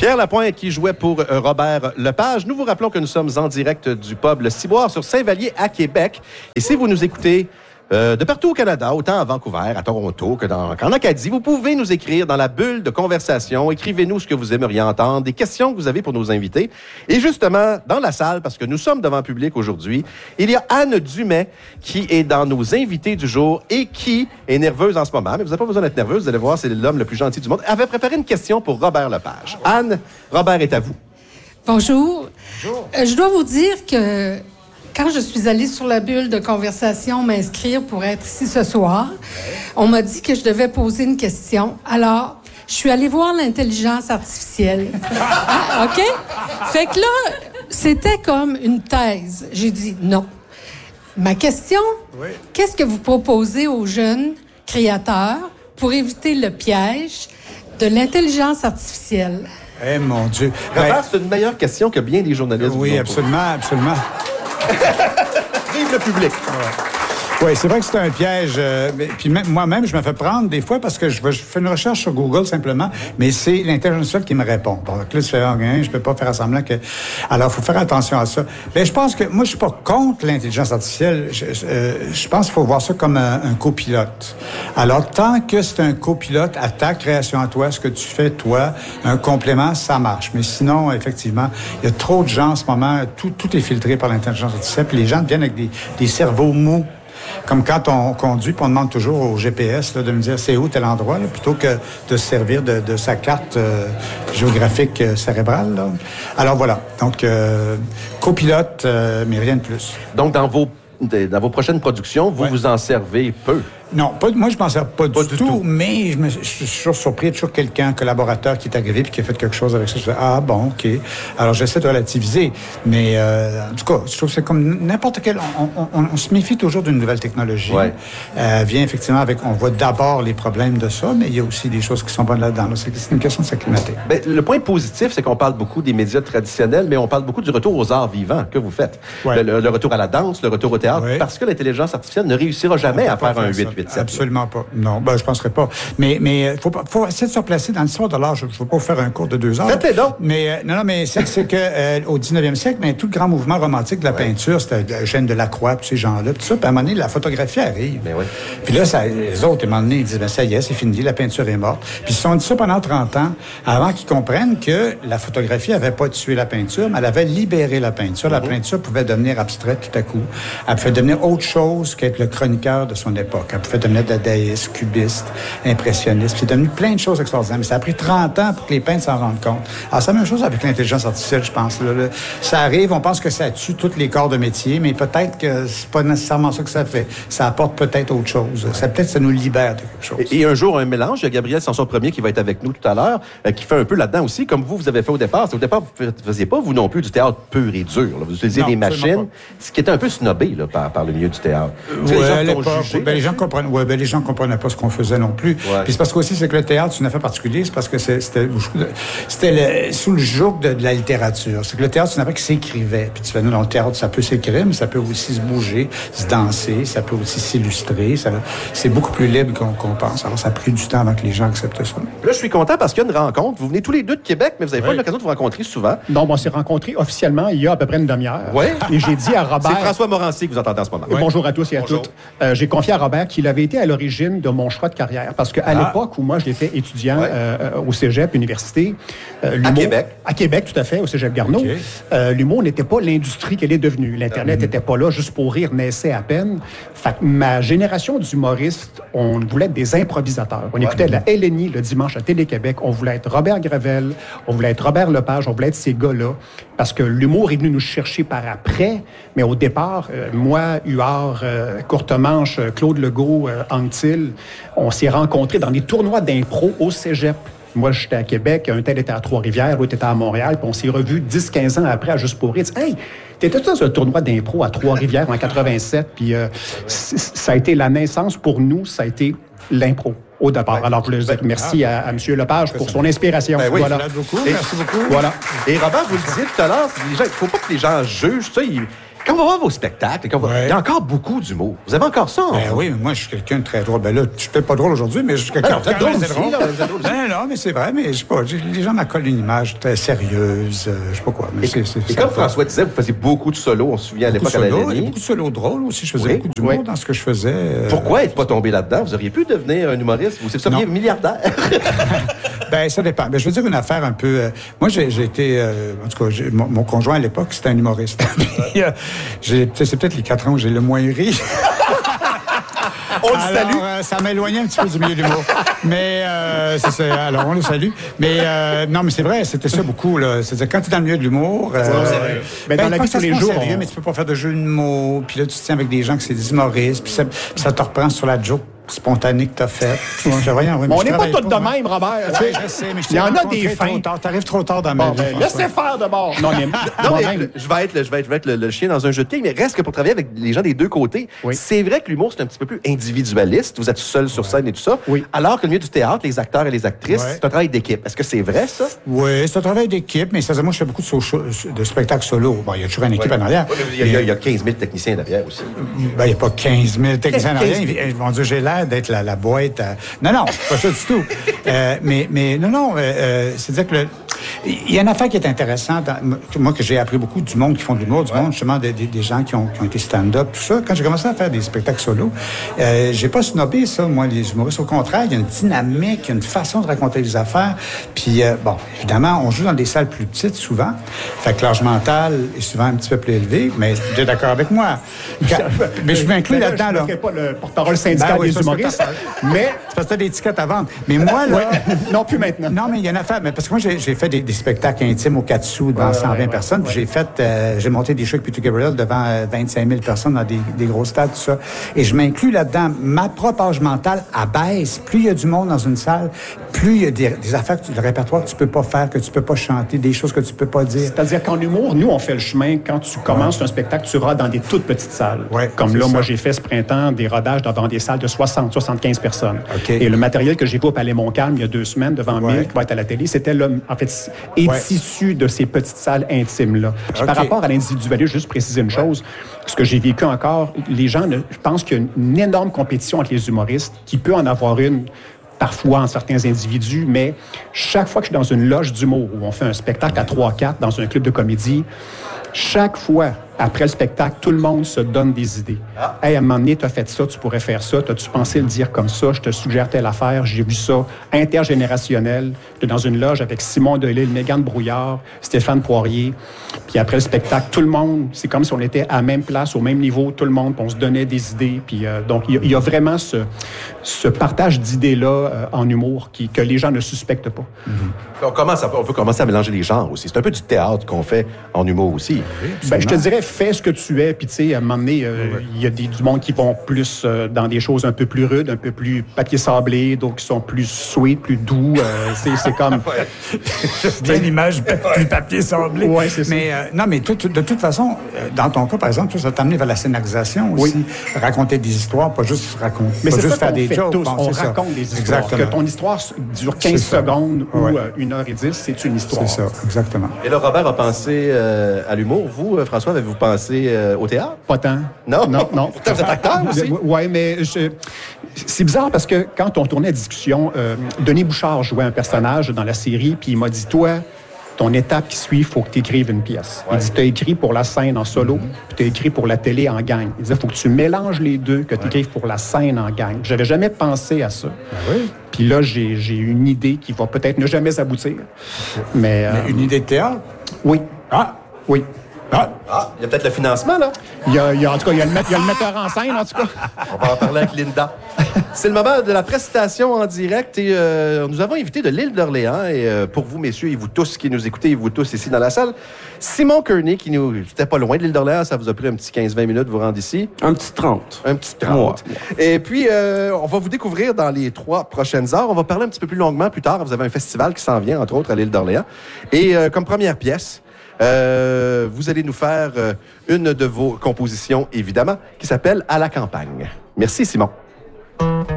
Pierre Lapointe qui jouait pour Robert Lepage. Nous vous rappelons que nous sommes en direct du pub Le Ciboire sur Saint-Vallier à Québec. Et si vous nous écoutez de partout au Canada, autant à Vancouver, à Toronto qu'en Acadie, vous pouvez nous écrire dans la bulle de conversation. Écrivez-nous ce que vous aimeriez entendre, des questions que vous avez pour nos invités. Et justement, dans la salle, parce que nous sommes devant le public aujourd'hui, il y a Anne Dumais qui est dans nos invités du jour et qui est nerveuse en ce moment. Mais vous n'avez pas besoin d'être nerveuse, vous allez voir, c'est l'homme le plus gentil du monde. Elle avait préparé une question pour Robert Lepage. Anne, Robert est à vous. Bonjour. Bonjour. Je dois vous dire que quand je suis allée sur la bulle de conversation m'inscrire pour être ici ce soir, on m'a dit que je devais poser une question. Alors, je suis allée voir l'intelligence artificielle. OK? Fait que là, c'était comme une thèse. J'ai dit non. Ma question, qu'est-ce que vous proposez aux jeunes créateurs pour éviter le piège de l'intelligence artificielle? Eh, mon Dieu. Robert, c'est une meilleure question que bien des journalistes. Oui, absolument, absolument. Vive le public. Oui, c'est vrai que c'est un piège. Puis moi-même, je me fais prendre des fois parce que je fais une recherche sur Google simplement, mais c'est l'intelligence artificielle qui me répond. Bon, donc là, tu fais rien, je peux pas faire semblant que... Alors, il faut faire attention à ça. Mais je pense que... Moi, je suis pas contre l'intelligence artificielle. Je pense qu'il faut voir ça comme un copilote. Alors, tant que c'est un copilote à ta création à toi, ce que tu fais, toi, un complément, ça marche. Mais sinon, effectivement, il y a trop de gens en ce moment, tout est filtré par l'intelligence artificielle, puis les gens deviennent avec des cerveaux mous. Comme quand on conduit, puis on demande toujours au GPS là, de me dire c'est où tel endroit, là, plutôt que de se servir de sa carte géographique cérébrale. Là. Alors voilà, donc copilote, mais rien de plus. Donc dans vos prochaines productions, vous vous en servez peu? Non, moi, je ne m'en sers pas du tout, mais je suis toujours surpris. Il y a toujours quelqu'un, un collaborateur qui est arrivé et qui a fait quelque chose avec ça. Je fais, ah bon, OK. Alors, j'essaie de relativiser. Mais, en tout cas, je trouve que c'est comme n'importe quel... On se méfie toujours d'une nouvelle technologie. Ouais. Vient effectivement avec... On voit d'abord les problèmes de ça, mais il y a aussi des choses qui sont bonnes là-dedans. Là. C'est une question de s'acclimater. Bien, le point positif, c'est qu'on parle beaucoup des médias traditionnels, mais on parle beaucoup du retour aux arts vivants que vous faites. Ouais. Le retour à la danse, le retour au théâtre, parce que l'intelligence artificielle ne réussira jamais à faire un 8-8-7. Absolument pas. Non, je penserais pas. Mais faut essayer de se replacer dans l'histoire de l'art. Je ne veux pas vous faire un cours de 2 heures. Faites-le donc. Mais mais c'est que au 19e siècle, tout le grand mouvement romantique de la peinture, c'était Eugène Delacroix, puis ces gens-là, tout ça. Puis à un moment donné, la photographie arrive. Puis là, les autres, à un moment donné, ils disent, ça y est, c'est fini, la peinture est morte. Puis ils se sont dit ça pendant 30 ans, avant qu'ils comprennent que la photographie n'avait pas tué la peinture, mais elle avait libéré la peinture. La peinture pouvait devenir abstraite tout à coup. Elle pouvait devenir autre chose qu'être le chroniqueur de son époque. Elle pouvait devenir dadaïste, cubiste, impressionniste. C'est devenu plein de choses extraordinaires. Mais ça a pris 30 ans pour que les peintres s'en rendent compte. Alors, c'est la même chose avec l'intelligence artificielle, je pense. Là. Ça arrive, on pense que ça tue tous les corps de métier, mais peut-être que c'est pas nécessairement ça que ça fait. Ça apporte peut-être autre chose. Ça nous libère de quelque chose. Et un jour, un mélange. Il y a Gabriel Sanson-Premier qui va être avec nous tout à l'heure, qui fait un peu là-dedans aussi, comme vous avez fait au départ. Au départ, vous ne faisiez pas, vous non plus, du théâtre pur et dur. Là. Vous utilisiez des machines, ce qui était un peu snobé là, par le milieu du théâtre. Les gens comprennent. Les gens comprenaient pas ce qu'on faisait non plus. Puis c'est parce qu'aussi, c'est que le théâtre, c'est une affaire particulière, c'est parce que c'était sous le joug de la littérature. C'est que le théâtre, c'est une affaire qui s'écrivait. Puis tu fais, non, le théâtre, ça peut s'écrire, mais ça peut aussi se bouger, se danser, ça peut aussi s'illustrer. C'est beaucoup plus libre qu'on pense. Alors, ça a pris du temps avant que les gens acceptent ça. Là, je suis content parce qu'il y a une rencontre. Vous venez tous les deux de Québec, mais vous n'avez pas eu l'occasion de vous rencontrer souvent. Non, on s'est rencontrés officiellement il y a à peu près une demi-heure. Oui. Et j'ai dit à Robert... C'est François Morancy que vous entendez en ce moment. Bonjour à tous et à toutes. J'ai confié à Robert qu'il avait été à l'origine de mon choix de carrière. Parce qu'à l'époque où moi, j'étais étudiant au cégep, université... à Québec? À Québec, tout à fait, au cégep Garneau. Okay. L'humour n'était pas l'industrie qu'elle est devenue. L'Internet n'était pas là, juste pour rire, naissait à peine. Fait que ma génération d'humoristes, on voulait être des improvisateurs. On écoutait la LNI le dimanche à Télé-Québec. On voulait être Robert Gravel, on voulait être Robert Lepage, on voulait être ces gars-là. Parce que l'humour est venu nous chercher par après. Mais au départ, moi, Huard, Courtemanche, Claude Legault, Anctil, on s'est rencontrés dans des tournois d'impro au cégep. Moi, j'étais à Québec, un tel était à Trois-Rivières, l'autre était à Montréal, puis on s'est revus 10-15 ans après à Juste pour rire. Hey, t'étais dans un tournoi d'impro à Trois-Rivières en 87, puis ça a été la naissance pour nous, ça a été l'impro au départ. Alors, je voulais dire merci à M. Lepage pour son inspiration. Oui, voilà. Merci beaucoup. Voilà. Et Robert, vous le disiez tout à l'heure, il ne faut pas que les gens jugent. Quand on va voir vos spectacles, il y a encore beaucoup d'humour. Vous avez encore ça, en vous? Oui, mais moi, je suis quelqu'un de très drôle. Ben là, je suis peut-être pas drôle aujourd'hui, mais je suis quelqu'un de très drôle. Non, mais c'est vrai, mais je sais pas. Les gens m'accolent une image très sérieuse, je sais pas quoi. Mais et comme François disait, vous faisiez beaucoup de solos, on se souvient à l'époque à la Lénie. Beaucoup de solos drôles aussi. Je faisais beaucoup d'humour dans ce que je faisais. Pourquoi être pas tombé là-dedans? Vous auriez pu devenir un humoriste. Vous seriez milliardaire. Ben, ça dépend. Ben, je veux dire une affaire un peu... moi, j'ai été... en tout cas, mon conjoint à l'époque, c'était un humoriste. C'est peut-être les 4 ans où j'ai le moins ri. On le salue. Ça m'a éloigné un petit peu du milieu de l'humour. Mais c'est ça. Alors, on le salue. Mais non, mais c'est vrai, c'était ça beaucoup. Là. C'est-à-dire, quand tu es dans le milieu de l'humour... Mais dans la vie de tous les jours... Sérieux, mais tu peux pas faire de jeu de mots. Puis là, tu te tiens avec des gens qui c'est des humoristes. Puis ça te reprend sur la joke spontané que t'as fait. On n'est pas tous de même, Robert. Je sais, mais il y en a des fins. T'arrives trop tard dans ma vie. Laissez faire de bord. Non, mais je vais être le chien dans un jeu de quilles, mais reste que pour travailler avec les gens des deux côtés, c'est vrai que l'humour, c'est un petit peu plus individualiste. Vous êtes seul sur scène et tout ça. Oui. Alors que le milieu du théâtre, les acteurs et les actrices, c'est un travail d'équipe. Est-ce que c'est vrai, ça? Oui, c'est un travail d'équipe, mais moi, je fais beaucoup de spectacles solo. Bon, il y a toujours une équipe en arrière. Il y a 15 000 techniciens derrière aussi. Ben, il n'y a pas 15 000 techniciens en arrière. Mon Dieu, j'ai l'air d'être la boîte. Non, c'est pas ça du tout. Mais non, c'est-à-dire que il y a une affaire qui est intéressante, moi, que j'ai appris beaucoup du monde qui font de l'humour, du monde, justement, des gens qui ont été stand-up, tout ça. Quand j'ai commencé à faire des spectacles solo, j'ai pas snobé ça, moi, les humoristes. Au contraire, il y a une dynamique, il y a une façon de raconter les affaires. Puis, bon, évidemment, on joue dans des salles plus petites, souvent. Fait que l'âge mental est souvent un petit peu plus élevé, mais tu es d'accord avec moi. Mais je m'inclus là-dedans, là. Je ne pas le porte-parole syndical des humoristes. Mais c'est parce que t'as des tickets à vendre. Mais moi, là... non, plus maintenant. Non, mais il y a une affaire. Mais parce que moi, j'ai fait des spectacles intimes au 4 sous devant 120 personnes. Puis j'ai monté des shows avec Peter Gabriel devant 25 000 personnes dans des gros stades, tout ça. Et je m'inclus là-dedans. Ma propre âge mental abaisse. Plus il y a du monde dans une salle, plus il y a des affaires, le répertoire que tu peux pas faire, que tu peux pas chanter, des choses que tu peux pas dire. C'est-à-dire qu'en humour, nous, on fait le chemin. Quand tu commences un spectacle, tu vas dans des toutes petites salles. Comme là, moi, j'ai fait ce printemps des rodages dans des salles de 60, 75 personnes. Okay. Et le matériel que j'ai vu au Palais Montcalm il y a 2 semaines devant 1000 qui va être à la télé, c'était issu de ces petites salles intimes-là. Par rapport à l'individualisme, juste préciser une chose, ce que j'ai vécu encore, les gens, je pense qu'il y a une énorme compétition entre les humoristes, qui peut en avoir une parfois en certains individus, mais chaque fois que je suis dans une loge d'humour où on fait un spectacle à 3-4 dans un club de comédie, chaque fois, après le spectacle, tout le monde se donne des idées. Hey, à un moment donné, tu as fait ça, tu pourrais faire ça, t'as-tu pensé le dire comme ça, je te suggère telle affaire, j'ai vu ça, intergénérationnel, dans une loge avec Simon Delille, Mégane Brouillard, Stéphane Poirier, puis après le spectacle, tout le monde, c'est comme si on était à la même place, au même niveau, tout le monde, puis on se donnait des idées, puis donc il y a vraiment ce partage d'idées-là en humour que les gens ne suspectent pas. Mm-hmm. On peut commencer à mélanger les genres aussi. C'est un peu du théâtre qu'on fait en humour aussi. Ben, je te dirais, fais ce que tu es, puis tu sais, à un moment donné, il y a du monde qui vont plus dans des choses un peu plus rudes, un peu plus papier sablé, d'autres qui sont plus sweet, plus doux. C'est comme... Bien l'image plus papier sablé. Oui, c'est ça. Mais non, mais de toute façon, dans ton cas, par exemple, ça t'a amené vers la scénarisation aussi. Oui. Raconter des histoires, pas juste raconter. Mais c'est juste ça faire des jokes. Tous. On raconte des histoires. Exactement. Que ton histoire dure 15 secondes ou 1h10, c'est une histoire. C'est ça, exactement. Et là, Robert a pensé à l'humour. Vous, François, avez-vous pensé au théâtre? Pas tant. Non? Non. Pourtant, vous êtes acteur aussi? Oui, mais c'est bizarre parce que quand on tournait à discussion, Denis Bouchard jouait un personnage dans la série, puis il m'a dit, toi, ton étape qui suit, il faut que tu écrives une pièce. Il dit, tu as écrit pour la scène en solo, puis tu as écrit pour la télé en gang. Il disait, il faut que tu mélanges les deux, que tu écrives pour la scène en gang. J'avais jamais pensé à ça. Puis là, j'ai une idée qui va peut-être ne jamais aboutir. Mais une idée de théâtre? Oui. Oui. Il y a peut-être le financement, là. En tout cas, il y a le metteur en scène, en tout cas. On va en parler avec Linda. C'est le moment de la présentation en direct et nous avons invité de l'île d'Orléans et pour vous, messieurs, et vous tous qui nous écoutez et vous tous ici dans la salle, Simon Kearney, qui c'était pas loin de l'île d'Orléans, ça vous a pris un petit 15-20 minutes de vous rendre ici. Un petit 30. Un petit 30. Et puis, on va vous découvrir dans les 3 prochaines heures. On va parler un petit peu plus longuement plus tard. Vous avez un festival qui s'en vient, entre autres, à l'île d'Orléans. Et comme première pièce, vous allez nous faire une de vos compositions, évidemment, qui s'appelle « À la campagne ». Merci, Simon.